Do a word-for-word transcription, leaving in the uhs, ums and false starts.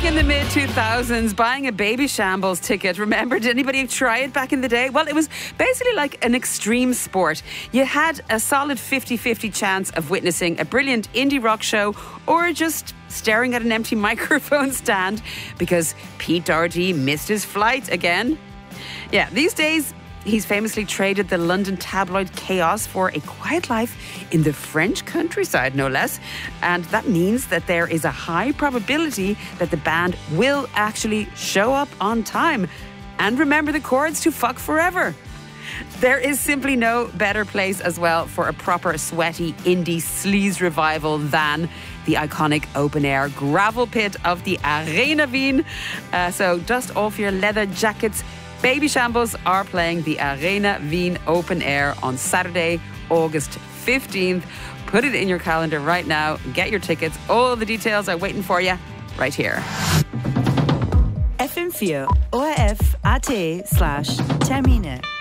in the mid two thousands, buying a Baby Shambles ticket. Remember, did anybody try it back in the day? Well, it was basically like an extreme sport. You had a solid fifty-fifty chance of witnessing a brilliant indie rock show or just staring at an empty microphone stand because Pete Doherty missed his flight again. Yeah, these days, he's famously traded the London tabloid chaos for a quiet life in the French countryside, no less. And that means that there is a high probability that the band will actually show up on time and remember the chords to Fuck Forever. There is simply no better place as well for a proper sweaty indie sleaze revival than the iconic open-air gravel pit of the Arena Wien. Uh, so dust off your leather jackets. Baby Shambles are playing the Arena Wien Open Air on Saturday, August fifteenth. Put it in your calendar right now. Get your tickets. All the details are waiting for you right here. F M vier O R F A T slash Termine.